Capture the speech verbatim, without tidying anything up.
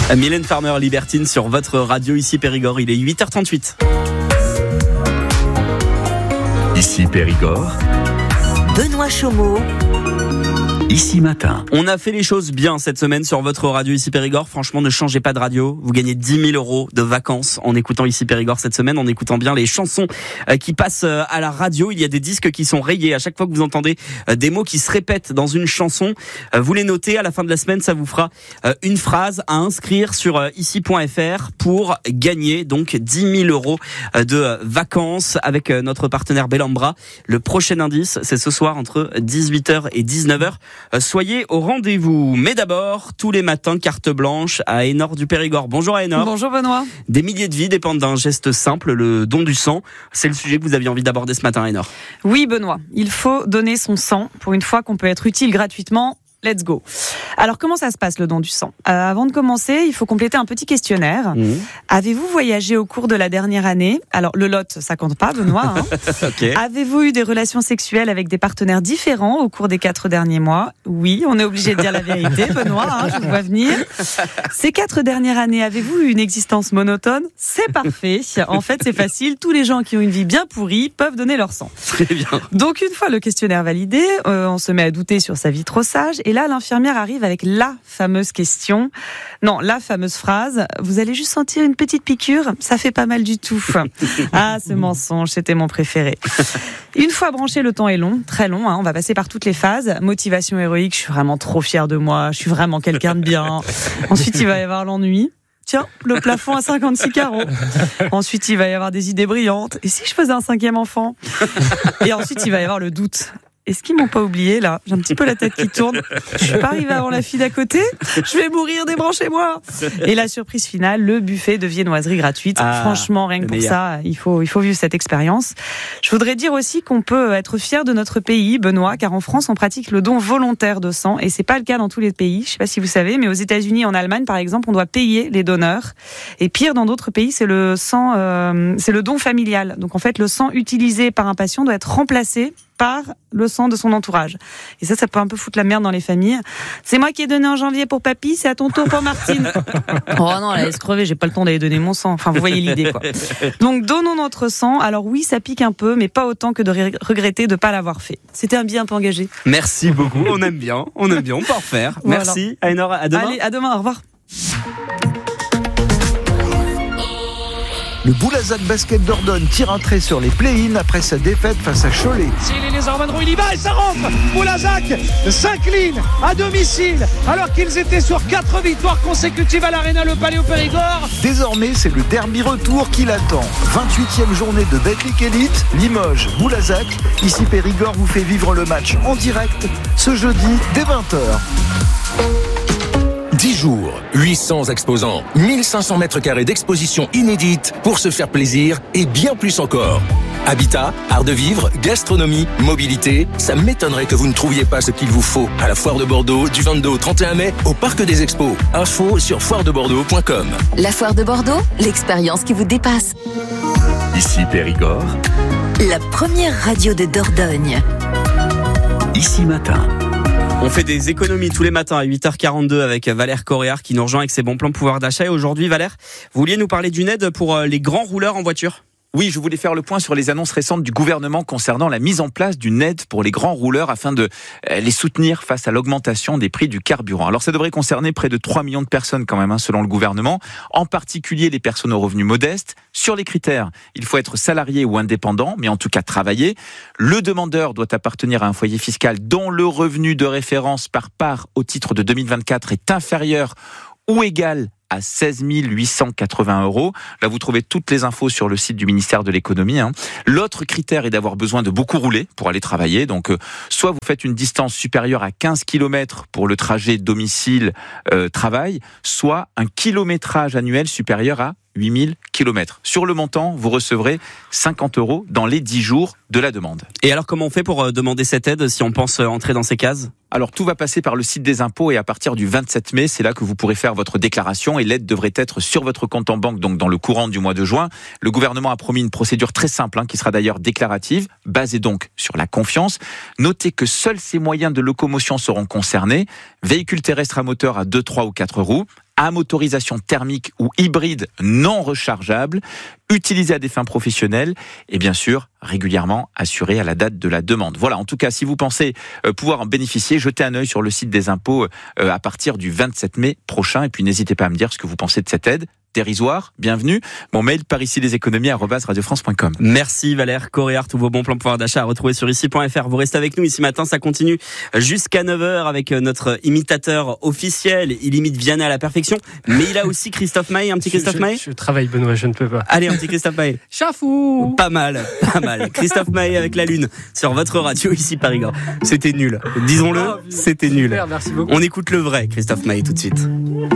Mylène Farmer, Libertine sur votre radio ici Périgord, il est huit heures trente-huit. Ici Périgord, Benoît Chaumeau. Ici Matin. On a fait les choses bien cette semaine sur votre radio ici Périgord. Franchement, ne changez pas de radio. Vous gagnez dix mille euros de vacances en écoutant ici Périgord cette semaine, en écoutant bien les chansons qui passent à la radio. Il y a des disques qui sont rayés. À chaque fois que vous entendez des mots qui se répètent dans une chanson, vous les notez. À la fin de la semaine, ça vous fera une phrase à inscrire sur ici point f r pour gagner donc dix mille euros de vacances avec notre partenaire Bellambra. Le prochain indice, c'est ce soir entre dix-huit heures et dix-neuf heures. Soyez au rendez-vous. Mais d'abord, tous les matins, carte blanche à Aénor du Périgord. Bonjour Aénor. Bonjour Benoît. Des milliers de vies dépendent d'un geste simple, le don du sang. C'est le sujet que vous aviez envie d'aborder ce matin, Aénor. Oui Benoît, il faut donner son sang pour une fois qu'on peut être utile gratuitement. Let's go. Alors, comment ça se passe, le don du sang ? euh, Avant de commencer, il faut compléter un petit questionnaire. Mmh. Avez-vous voyagé au cours de la dernière année ? Alors, le lot, ça compte pas, Benoît. Hein. Okay. Avez-vous eu des relations sexuelles avec des partenaires différents au cours des quatre derniers mois ? Oui, on est obligé de dire la vérité, Benoît, hein, je vous vois venir. Ces quatre dernières années, avez-vous eu une existence monotone ? C'est parfait. En fait, c'est facile. Tous les gens qui ont une vie bien pourrie peuvent donner leur sang. Très bien. Donc, une fois le questionnaire validé, euh, on se met à douter sur sa vie trop sage. Et là, l'infirmière arrive avec la fameuse question. Non, la fameuse phrase. Vous allez juste sentir une petite piqûre. Ça fait pas mal du tout. Ah, ce mensonge, c'était mon préféré. Une fois branché, le temps est long, très long. Hein, on va passer par toutes les phases. Motivation héroïque. Je suis vraiment trop fière de moi. Je suis vraiment quelqu'un de bien. Ensuite, il va y avoir l'ennui. Tiens, le plafond à cinquante-six carreaux. Ensuite, il va y avoir des idées brillantes. Et si je faisais un cinquième enfant ? Et ensuite, il va y avoir le doute. Est-ce qu'ils m'ont pas oublié là ? J'ai un petit peu la tête qui tourne. Je suis pas arrivée avant la fille d'à côté. Je vais mourir, débranchez-moi. Et la surprise finale, le buffet de viennoiserie gratuite. Ah, franchement, rien que pour ça, il faut, il faut vivre cette expérience. Je voudrais dire aussi qu'on peut être fier de notre pays, Benoît, car en France, on pratique le don volontaire de sang et c'est pas le cas dans tous les pays. Je sais pas si vous savez, mais aux États-Unis et en Allemagne, par exemple, on doit payer les donneurs. Et pire, dans d'autres pays, c'est le sang, euh, c'est le don familial. Donc en fait, le sang utilisé par un patient doit être remplacé par le sang de son entourage. Et ça, ça peut un peu foutre la merde dans les familles. C'est moi qui ai donné en janvier pour papy, c'est à ton tour pour Martine. Oh non, elle laisse crever, j'ai pas le temps d'aller donner mon sang. Enfin, vous voyez l'idée, quoi. Donc, donnons notre sang. Alors oui, ça pique un peu, mais pas autant que de regretter de pas l'avoir fait. C'était un billet un peu engagé. Merci beaucoup, on aime bien, on aime bien, on peut en refaire. Voilà. Merci, Aénor, à demain. Allez, à demain, au revoir. Le Boulazac Basket Dordogne tire un trait sur les play-in après sa défaite face à Cholet. S'il est les Ormanderons, il y va et ça rentre. Boulazac s'incline à domicile alors qu'ils étaient sur quatre victoires consécutives à l'Arena Le Palais au Périgord. Désormais, c'est le derby retour qui l'attend. vingt-huitième journée de Betclic Elite, Limoges, Boulazac. Ici Périgord vous fait vivre le match en direct ce jeudi dès vingt heures. dix jours, huit cents exposants, mille cinq cents mètres carrés d'exposition inédite pour se faire plaisir et bien plus encore. Habitat, art de vivre, gastronomie, mobilité, ça m'étonnerait que vous ne trouviez pas ce qu'il vous faut à la Foire de Bordeaux du vingt-deux au trente et un mai au Parc des Expos. Info sur foire de bordeaux point com. La Foire de Bordeaux, l'expérience qui vous dépasse. Ici Périgord, la première radio de Dordogne. Ici Matin. On fait des économies tous les matins à huit heures quarante-deux avec Valère Coréard qui nous rejoint avec ses bons plans pouvoir d'achat. Et aujourd'hui, Valère, vous vouliez nous parler d'une aide pour les grands rouleurs en voiture ? Oui, je voulais faire le point sur les annonces récentes du gouvernement concernant la mise en place d'une aide pour les grands rouleurs afin de les soutenir face à l'augmentation des prix du carburant. Alors ça devrait concerner près de trois millions de personnes quand même, hein, selon le gouvernement, en particulier les personnes aux revenus modestes. Sur les critères, il faut être salarié ou indépendant, mais en tout cas travailler. Le demandeur doit appartenir à un foyer fiscal dont le revenu de référence par part au titre de deux mille vingt-quatre est inférieur ou égal à seize mille huit cent quatre-vingts euros. Là, vous trouvez toutes les infos sur le site du ministère de l'économie. Hein. L'autre critère est d'avoir besoin de beaucoup rouler pour aller travailler. Donc, euh, soit vous faites une distance supérieure à quinze kilomètres pour le trajet domicile-travail, euh, soit un kilométrage annuel supérieur à huit mille kilomètres. Sur le montant, vous recevrez cinquante euros dans les dix jours de la demande. Et alors, comment on fait pour demander cette aide si on pense entrer dans ces cases ? Alors, tout va passer par le site des impôts et à partir du vingt-sept mai, c'est là que vous pourrez faire votre déclaration et l'aide devrait être sur votre compte en banque, donc dans le courant du mois de juin. Le gouvernement a promis une procédure très simple, hein, qui sera d'ailleurs déclarative, basée donc sur la confiance. Notez que seuls ces moyens de locomotion seront concernés. Véhicules terrestres à moteur à deux, trois ou quatre roues, à motorisation thermique ou hybride non rechargeable, utilisé à des fins professionnelles et bien sûr régulièrement assuré à la date de la demande. Voilà, en tout cas, si vous pensez euh, pouvoir en bénéficier, jetez un œil sur le site des impôts euh, à partir du vingt-sept mai prochain et puis n'hésitez pas à me dire ce que vous pensez de cette aide. Dérisoire, bienvenue. Mon mail par ici les économies arobase radio france point com. Merci Valère Coréard, tous vos bons plans pouvoir d'achat à retrouver sur ici point f r. Vous restez avec nous ici matin, ça continue jusqu'à neuf heures avec notre imitateur officiel. Il imite Vianney à la perfection, mais il a aussi Christophe Maé, un petit Christophe Maé. Je, je travaille Benoît, je ne peux pas. Allez, un petit Christophe Maé. Chafou. Pas mal, pas mal. Christophe Maé avec la lune sur votre radio ici Périgord. C'était nul. Disons-le, c'était nul. Super, merci beaucoup. On écoute le vrai Christophe Maé tout de suite.